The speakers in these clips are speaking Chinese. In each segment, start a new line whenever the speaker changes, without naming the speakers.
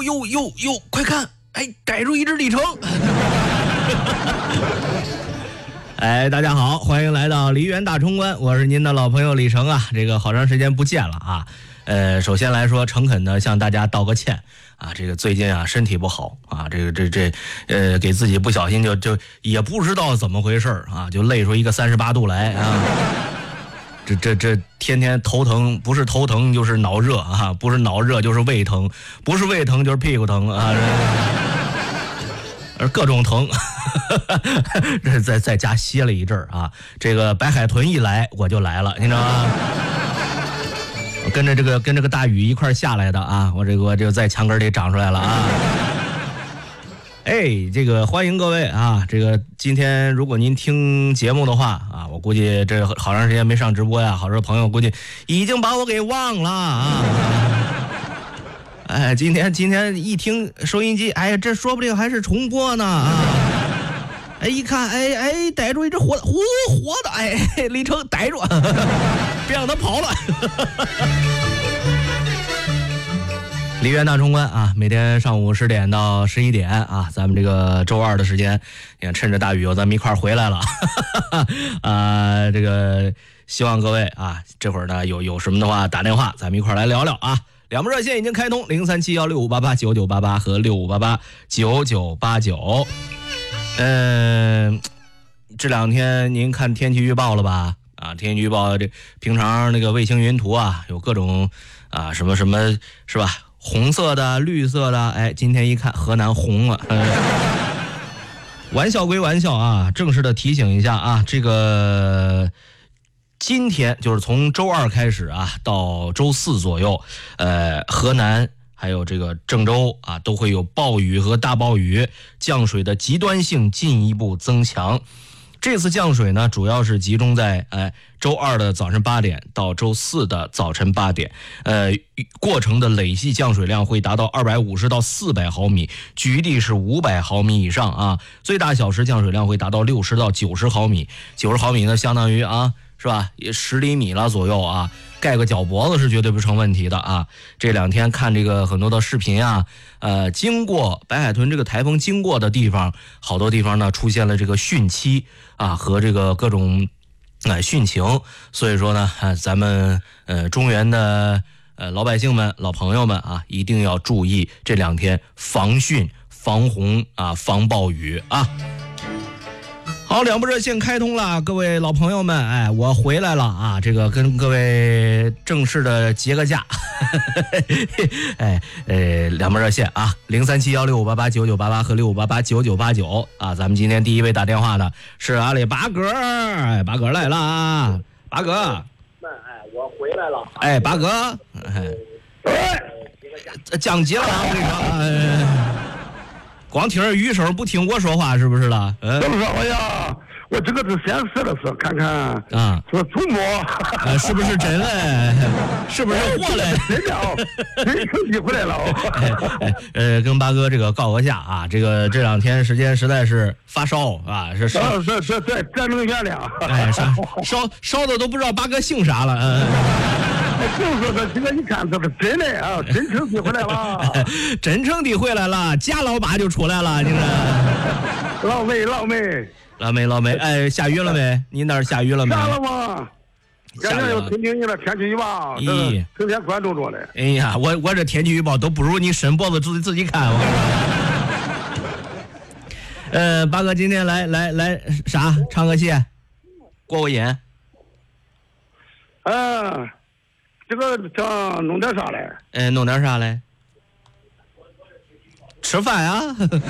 快看，哎，逮住一只李成。哎，大家好，欢迎来到梨园大冲关，我是您的老朋友李成啊。这个好长时间不见了啊。首先来说，诚恳的向大家道个歉啊。这个最近啊身体不好啊，给自己不小心就也不知道怎么回事啊，就累出一个38度来啊。这天天头疼，不是头疼就是脑热啊，不是脑热就是胃疼，不是胃疼就是屁股疼啊。各种疼，这在家歇了一阵儿啊。这个白海豚一来我就来了，你知道吗？跟着这个大雨一块下来的啊，我就在墙根里长出来了啊。哎，这个欢迎各位啊！这个今天如果您听节目的话啊，我估计这好长时间没上直播呀，好多朋友估计已经把我给忘了啊。哎，今天一听收音机，哎呀，这说不定还是重播呢啊！哎，一看，哎，逮住一只活的，哎，李成逮住，别让他跑了。梨园大冲关啊，每天上午10点到11点啊，咱们这个周二的时间，你看趁着大雨咱们一块儿回来了。啊，这个希望各位啊，这会儿呢有什么的话打电话，咱们一块儿来聊聊啊。两部热线已经开通，0371658899988和6588998989。这两天您看天气预报了吧？啊，天气预报这平常那个卫星云图啊，有各种啊什么是吧？红色的、绿色的，哎，今天一看河南红了。玩笑归玩笑啊，正式的提醒一下啊，这个今天就是从周二开始啊，到周4左右，河南还有这个郑州啊，都会有暴雨和大暴雨，降水的极端性进一步增强。这次降水呢，主要是集中在周2的早晨8点到周4的早晨8点，过程的累计降水量会达到250到400毫米，局地是500毫米以上啊，最大小时降水量会达到60到90毫米，90毫米呢，相当于啊，是吧，10厘米了左右啊，盖个脚脖子是绝对不成问题的啊。这两天看这个很多的视频啊，经过白海豚这个台风经过的地方，好多地方呢出现了这个汛期啊和这个各种汛情，所以说呢，咱们中原的老百姓们、老朋友们啊，一定要注意这两天防汛、防洪啊、防暴雨啊。好，两部热线开通了，各位老朋友们，哎，我回来了啊！这个跟各位正式的结个架，两部热线啊，0371658899988和65889989啊，咱们今天第一位打电话的是阿里八哥，哎，八哥来了啊，八哥，
我回来了，
哎，八哥，降级了，我跟你说。光听着雨声不听我说话是不是了？
怎么说？哎呀，我这个是先试了试，看看啊，说触摸，
是不是真嘞？是不是货嘞？
真了，真成绩回来了。
跟八哥这个告个假啊，这两天时间实在是发烧啊，是烧，
对，这能原谅。
哎，烧的都不知道八哥姓啥了，
就是说这个一看这是真的啊，真成绩回来了，
真成绩回来了，家老八就出来了，你说。
老
妹，哎，下雨了没？你那儿下雨了没？
下了吗？现在又听你的天气预报，成天关注着嘞。
哎呀，我这天气预报都不如你伸脖子自己看。八哥今天来啥？唱个戏，过过瘾。
这个想弄点啥嘞？
弄点啥嘞？吃饭啊！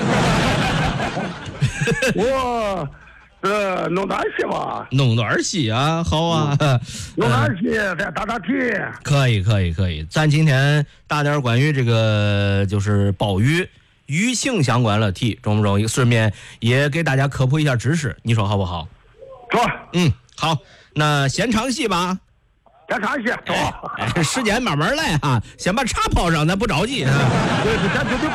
我弄点戏吧。
弄点戏啊，好啊。
弄点戏，再打打题。
可以。咱今天打点关于这个就是暴雨舆情相关的题，中不中？顺便也给大家科普一下知识，你说好不好？
说。
好，那先唱戏吧。
先唱戏，
时间慢慢来啊，先把茶泡上，咱不着急啊。
对，